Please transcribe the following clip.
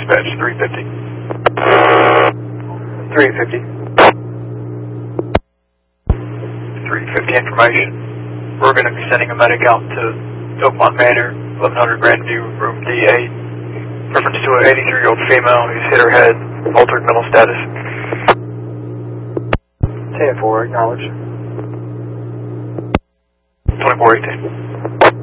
dispatch 350. 350. 350 information. We're going to be sending a medic out to Oakmont Manor, 1100 Grandview, room D8. Reference to an 83-year-old female who's hit her head, altered mental status. 10-4, acknowledge. 2418.